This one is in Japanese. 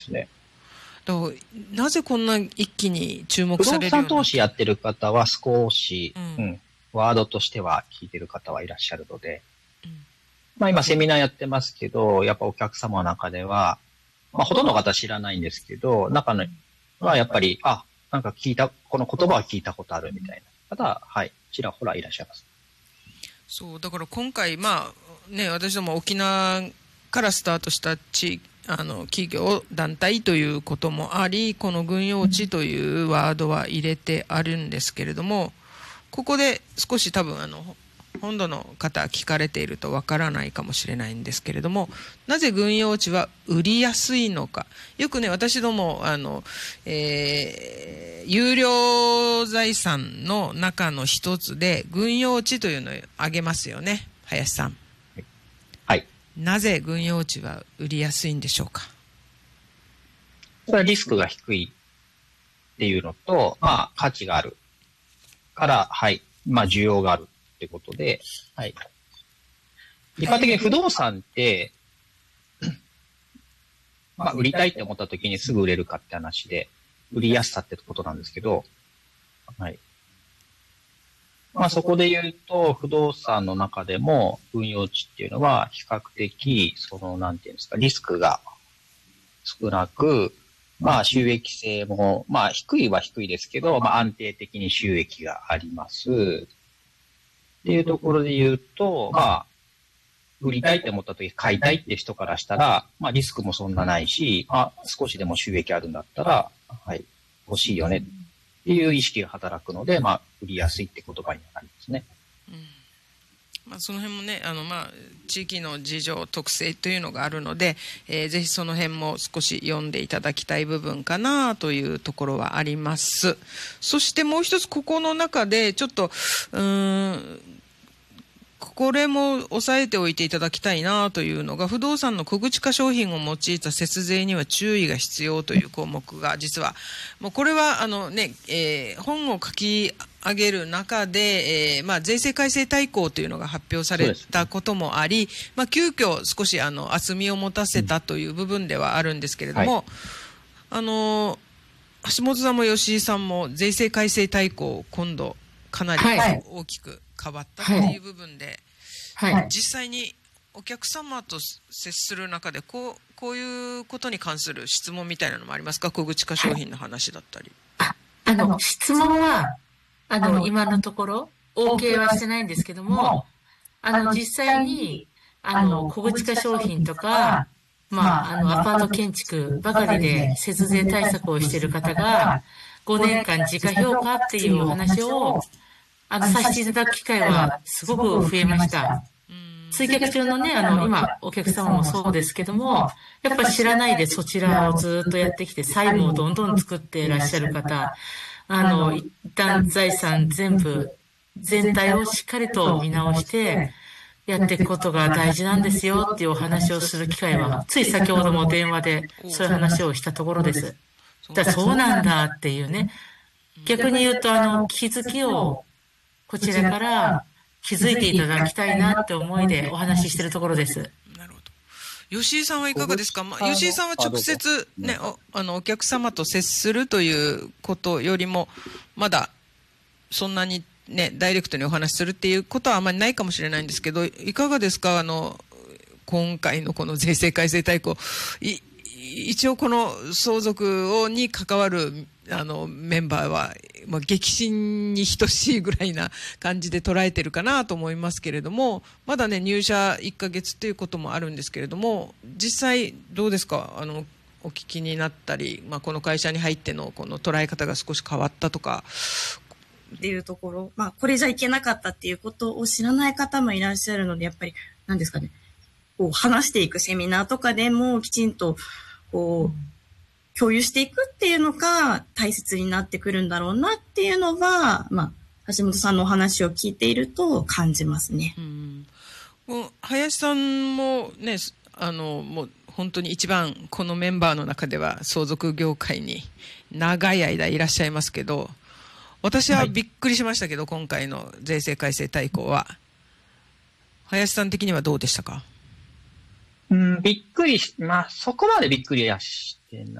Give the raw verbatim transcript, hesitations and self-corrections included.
すね。 だからなぜこんな一気に注目不動されるようになった産投資やってる方は少し、 うんうん、ワードとしては聞いてる方はいらっしゃるので、 うんまあ今セミナーやってますけど、やっぱお客様の中では、まあほとんどの方知らないんですけど、中のはやっぱり、あ、なんか聞いた、この言葉は聞いたことあるみたいな方は、はい、ちらほらいらっしゃいます。 そうだから今回まあね私ども沖縄からスタートした地あの企業団体ということもありこの軍用地というワードは入れてあるんですけれどもここで少し多分あの本土の方聞かれているとわからないかもしれないんですけれどもなぜ軍用地は売りやすいのかよくね私どもあの、えー、有料財産の中の一つで軍用地というのを挙げますよね林さん。 はい。 なぜ軍用地は売りやすいんでしょうか。 それはリスクが低いっていうのと、まあ価値があるから、はい、まあ需要があるってことで、はい。一般的に不動産って、まあ売りたいって思った時にすぐ売れるかって話で、売りやすさってことなんですけど、はい。まあそこで言うと、不動産の中でも運用地っていうのは比較的、その、なんていうんですか、リスクが少なく、まあ収益性も、まあ低いは低いですけど、まあ安定的に収益があります。っていうところで言うと、まあ、売りたいって思った時買いたいって人からしたら、まあリスクもそんなないし、まあ少しでも収益あるんだったら、はい、欲しいよねっていう意識が働くので、まあ売りやすいって言葉になりますね。 うんまあ、その辺もねあの、まあ、地域の事情特性というのがあるので、えー、ぜひその辺も少し読んでいただきたい部分かなというところはあります。そしてもう一つここの中でちょっとうーんこれも押さえておいていただきたいなというのが不動産の小口化商品を用いた節税には注意が必要という項目が実はもうこれはあのね、えー、本を書き上げる中で、えーまあ、税制改正大綱というのが発表されたこともあり、まあ、急遽少しあの厚みを持たせたという部分ではあるんですけれども、はい、あの橋本さんも吉井さんも税制改正大綱今度かなり大きく変わったっていう部分で、はいはい、実際にお客様と接する中でこう、こういうことに関する質問みたいなのもありますか。小口化商品の話だったり。 あ、あの質問はあの今のところ OK はしてないんですけども、あの実際にあの小口化商品とか、まあ、あのアパート建築ばかりで節税対策をしている方がごねんかん自家評価っていうお話をあのさせていただく機会はすごく増えました。追客中のね、あの今お客様もそうですけども、やっぱり知らないでそちらをずっとやってきて債務をどんどん作っていらっしゃる方、あの一旦財産全部全体をしっかりと見直してやっていくことが大事なんですよっていうお話をする機会は、つい先ほども電話でそういう話をしたところです。だからそうなんだっていうね。逆に言うと、あの、気づきをこちらから気づいていただきたいなって思いでお話ししているところです。 なるほど。吉井さんはいかがですか。まあ、吉井さんは直接ね、お、あの、お客様と接するということよりも、まだそんなにね、ダイレクトにお話しするっていうことはあまりないかもしれないんですけど、いかがですか。あの今回のこの税制改正大綱、い一応この相続をに関わるあのメンバーは、まあ、激震に等しいぐらいな感じで捉えてるかなと思いますけれども、まだね入社いっかげつということもあるんですけれども、実際どうですか。あのお聞きになったり、まあ、この会社に入ってのこの捉え方が少し変わったとかっていうところ、まあ、これじゃいけなかったっていうことを知らない方もいらっしゃるので、やっぱり、何ですかね、こう、話していくセミナーとかでもきちんと、こう、共有していくっていうのが大切になってくるんだろうなっていうのは、まあ、橋本さんのお話を聞いていると感じますね。 うん、もう林さんもね、あの、もう本当に一番このメンバーの中では相続業界に長い間いらっしゃいますけど、私はびっくりしましたけど、はい、今回の税制改正大綱は林さん的にはどうでしたか。 うん、びっくりし、まあ、そこまでびっくりはしてない。